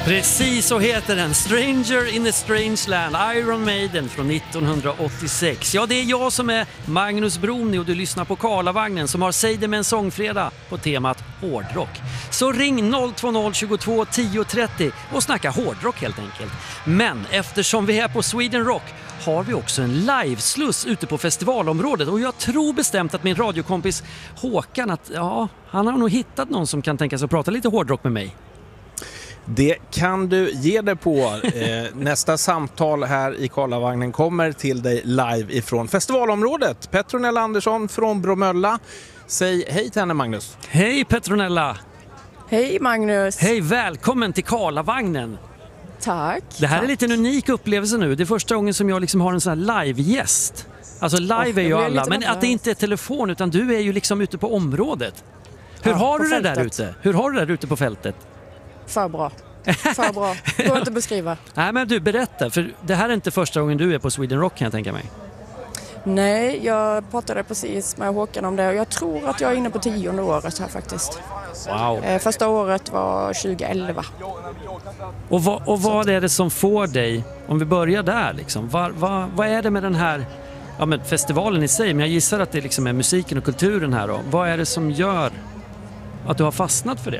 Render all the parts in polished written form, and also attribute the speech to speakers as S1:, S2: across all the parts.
S1: Precis så heter den, Stranger in a Strange Land, Iron Maiden från 1986. Ja, det är jag som är Magnus Broni och du lyssnar på Karlavagnen som har Säg det med en sångfredag på temat hårdrock. Så ring 020 22 10 30 och snacka hårdrock helt enkelt. Men eftersom vi är på Sweden Rock har vi också en livesluss ute på festivalområdet och jag tror bestämt att min radiokompis Håkan han har nog hittat någon som kan tänka sig att prata lite hårdrock med mig.
S2: Det kan du ge dig på. Nästa samtal här i Karlavagnen kommer till dig live ifrån festivalområdet. Petronella Andersson från Bromölla. Säg hej till henne, Magnus.
S1: Hej Petronella!
S3: Hej Magnus!
S1: Hej, välkommen till Karlavagnen!
S3: Tack!
S1: Det här är lite en unik upplevelse nu. Det är första gången som jag liksom har en sån här live-gäst. Alltså live är ju alla, men att det inte är telefon utan du är ju liksom ute på området. Hur har du det där ute? Hur har du det där ute på fältet?
S3: För bra. För bra. Går inte att beskriva.
S1: Nej, men du, berätta. För det här är inte första gången du är på Sweden Rock kan jag tänka mig.
S3: Nej, jag pratade precis med Håkan om det och jag tror att jag är inne på 10:e året här faktiskt.
S1: Wow.
S3: Första året var 2011.
S1: Och vad är det som får dig, om vi börjar där liksom, vad är det med den här med festivalen i sig, men jag gissar att det liksom är musiken och kulturen här då. Vad är det som gör att du har fastnat för det?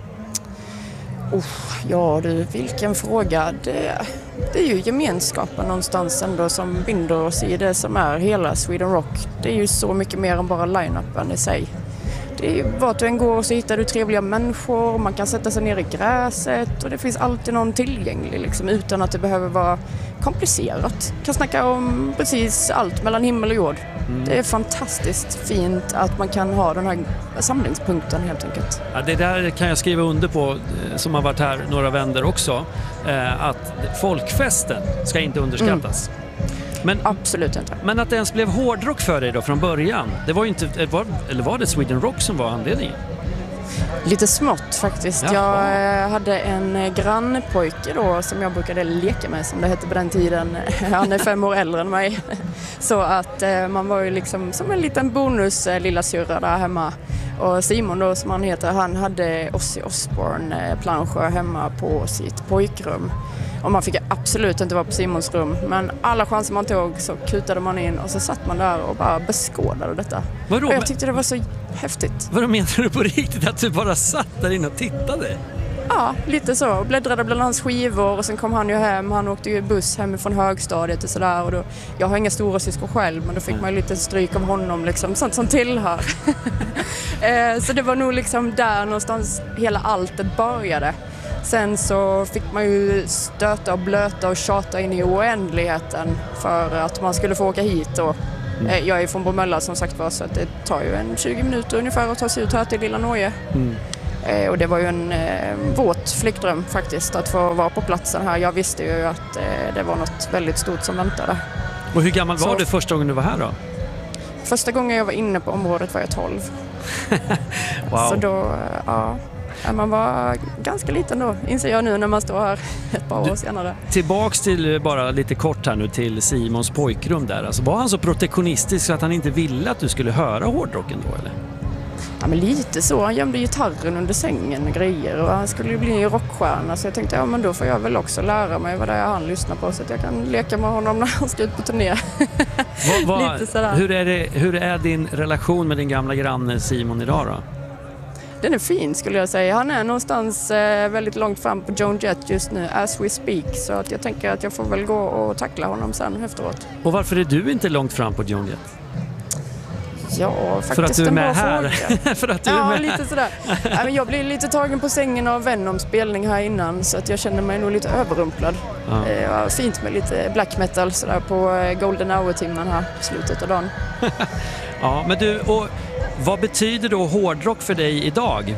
S3: Ja du, vilken fråga. Det är ju gemenskapen någonstans ändå som binder oss i det som är hela Sweden Rock. Det är ju så mycket mer än bara line-upen i sig. Det är ju vart du än går så hittar du trevliga människor, man kan sätta sig ner i gräset och det finns alltid någon tillgänglig liksom, utan att det behöver vara komplicerat. Man kan snacka om precis allt mellan himmel och jord. Det är fantastiskt fint att man kan ha den här samlingspunkten helt enkelt.
S1: Ja, det där kan jag skriva under på som har varit här några vänder också. Att folkfesten ska inte underskattas. Men,
S3: absolut inte.
S1: Men att det ens blev hårdrock för dig då från början, det var ju inte, eller var det Sweden Rock som var anledningen?
S3: Lite smått faktiskt.
S1: Jaha.
S3: Jag hade en grannpojke då som jag brukade leka med som det hette på den tiden. Han är 5 år äldre än mig. Så att man var ju liksom som en liten bonus lilla syrra där hemma. Och Simon då som han heter, han hade Ozzy Osbourne planscher hemma på sitt pojkrum. Och man fick absolut inte vara på Simons rum. Men alla chanser man tog så kutade man in och så satt man där och bara beskådade detta.
S1: Vadå?
S3: Och jag tyckte det var så häftigt.
S1: Vadå, menar du på riktigt att du bara satt där inne och tittade?
S3: Ja, lite så. Bläddrade bland hans skivor och sen kom han ju hem. Han åkte ju buss hemifrån högstadiet och sådär. Och då, jag har inga stora syskon själv, men då fick man ju lite stryk av honom, liksom, sånt som tillhör. Så det var nog liksom där någonstans hela alltet började. Sen så fick man ju stöta och blöta och tjata in i oändligheten för att man skulle få åka hit. Och jag är från Bromölla som sagt var, så att det tar ju 20 minuter ungefär att ta sig ut här till Lilla Norge. Och det var ju en våt flickdröm faktiskt att få vara på platsen här. Jag visste ju att det var något väldigt stort som väntade.
S1: Och hur gammal var du första gången du var här då?
S3: Första gången jag var inne på området var jag 12.
S1: Wow.
S3: Så då, man var ganska liten då, inser jag nu när man står här ett par år senare.
S1: Tillbaks till bara lite kort här nu till Simons pojkrum där. Alltså, var han så protektionistisk så att han inte ville att du skulle höra hårdrocken då eller?
S3: Ja, men lite så. Han gömde gitarren under sängen och grejer och han skulle ju bli en rockstjärna, så jag tänkte men då får jag väl också lära mig vad det är han lyssnar på så att jag kan leka med honom när han ska ut på turné. Lite sådär.
S1: Hur är din relation med din gamla granne Simon idag då?
S3: Den är fin skulle jag säga. Han är någonstans väldigt långt fram på Joan Jett just nu, as we speak, så att jag tänker att jag får väl gå och tackla honom sen efteråt.
S1: Och varför är du inte långt fram på Joan Jett?
S3: Ja, faktiskt
S1: för att du är med här.
S3: För att du är med. Lite sådär. Ja, men jag blir lite tagen på sängen av Venom spelning här innan, så att jag känner mig nog lite överrumplad. Ja, fint med lite black metal sådär på golden hour-timmen här i slutet av dagen.
S1: Ja, men du, och vad betyder då hårdrock för dig idag?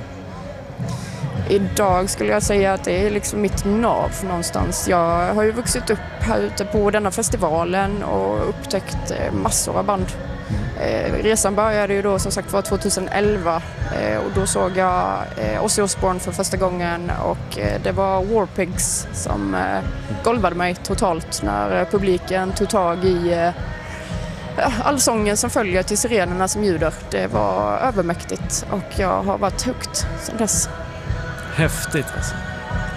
S3: Idag skulle jag säga att det är liksom mitt nav någonstans. Jag har ju vuxit upp här ute på denna festivalen och upptäckt massor av band. Resan började ju då som sagt var 2011 och då såg jag Ozzy Osbourne för första gången och det var War Pigs som golvade mig totalt när publiken tog tag i all sången som följer till sirenerna som ljuder. Det var övermäktigt och jag har varit högt sedan dess.
S1: Häftigt alltså.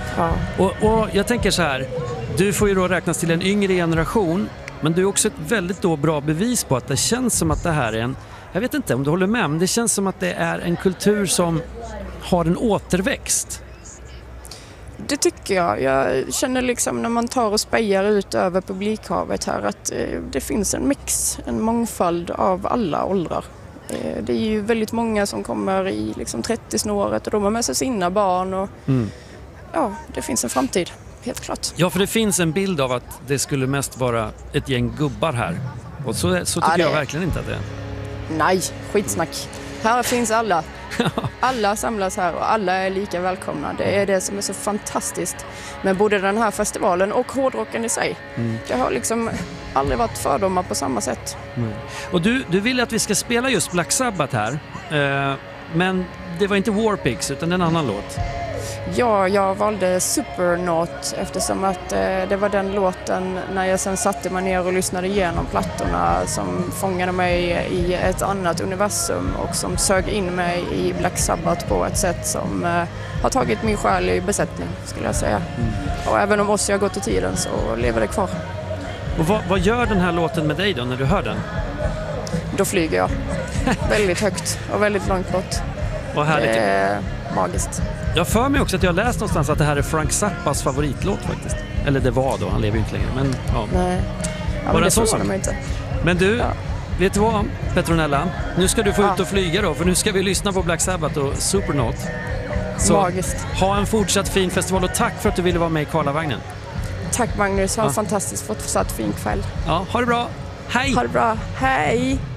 S3: Ja.
S1: Och jag tänker så här, du får ju då räknas till en yngre generation, men du är också ett väldigt då bra bevis på att det känns som att det här är jag vet inte om du håller med, men det känns som att det är en kultur som har en återväxt.
S3: Det tycker jag. Jag känner liksom när man tar och spejar ut över publikhavet här att det finns en mix, en mångfald av alla åldrar. Det är ju väldigt många som kommer i liksom 30-snåret och de har med sig sina barn och ja, det finns en framtid, helt klart.
S1: Ja, för det finns en bild av att det skulle mest vara ett gäng gubbar här. Och så tycker jag verkligen inte att det är.
S3: Nej, skitsnack. Här finns alla. Alla samlas här och alla är lika välkomna. Det är det som är så fantastiskt med både den här festivalen och hårdrocken i sig. Det har liksom aldrig varit fördomar på samma sätt.
S1: Och du vill att vi ska spela just Black Sabbath här. Men det var inte War Pigs utan en annan låt.
S3: Ja, jag valde Supernaut eftersom att det var den låten när jag sen satte mig ner och lyssnade igenom plattorna som fångade mig i ett annat universum och som sög in mig i Black Sabbath på ett sätt som har tagit min själ i besättning, skulle jag säga. Och även om Ozzy har gått i tiden så lever det kvar.
S1: Och vad gör den här låten med dig då när du hör den?
S3: Då flyger jag. Väldigt högt och väldigt långt bort.
S1: Vad härligt.
S3: Det är magiskt.
S1: Jag för mig också att jag läst någonstans att det här är Frank Zappas favoritlåt faktiskt. Eller det var då, han lever ju inte längre. Men, ja.
S3: Nej, ja, men det förvånar mig inte.
S1: Men du, vet du vad Petronella? Nu ska du få ut och flyga då, för nu ska vi lyssna på Black Sabbath och Supernaut. Så
S3: magiskt.
S1: Ha en fortsatt fin festival och tack för att du ville vara med i Karlavagnen.
S3: Tack Magnus, ha en fantastiskt fortsatt fin kväll.
S1: Ja, ha det bra. Hej!
S3: Ha det bra, hej!